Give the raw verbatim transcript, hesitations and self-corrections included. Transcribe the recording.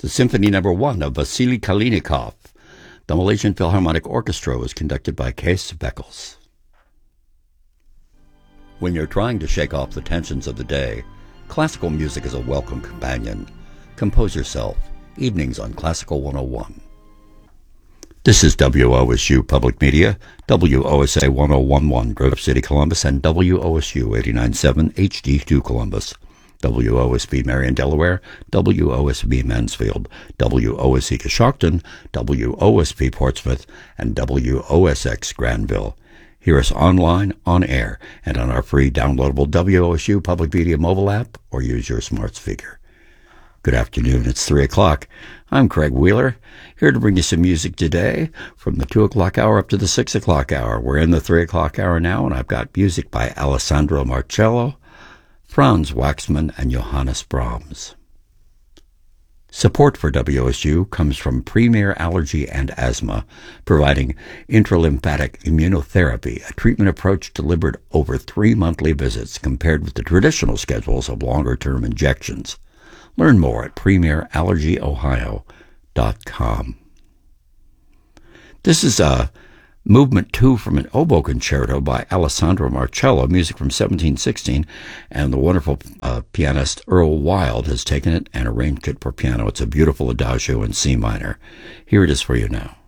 The Symphony Number One of Vasily Kalinikov. The Malaysian Philharmonic Orchestra was conducted by Kees Beckles. When you're trying to shake off the tensions of the day, classical music is a welcome companion. Compose yourself. Evenings on Classical one oh one. This is W O S U Public Media, W O S A one oh one point one Grove City, Columbus, and W O S U eighty-nine point seven H D two Columbus. W O S B Marion, Delaware, W O S B Mansfield, W O S E Coshocton, W O S P Portsmouth, and W O S X Granville. Hear us online, on air, and on our free downloadable W O S U Public Media mobile app, or use your smart speaker. Good afternoon, it's three o'clock. I'm Craig Wheeler, here to bring you some music today from the two o'clock hour up to the six o'clock hour. We're in the three o'clock hour now, and I've got music by Alessandro Marcello, Franz Waxman, and Johannes Brahms. Support for W O S U comes from Premier Allergy and Asthma, providing intralymphatic immunotherapy, a treatment approach delivered over three monthly visits compared with the traditional schedules of longer-term injections. Learn more at premier allergy ohio dot com. This is a Movement two from an oboe concerto by Alessandro Marcello, music from seventeen sixteen, and the wonderful uh, pianist Earl Wild has taken it and arranged it for piano. It's a beautiful adagio in C minor. Here it is for you now.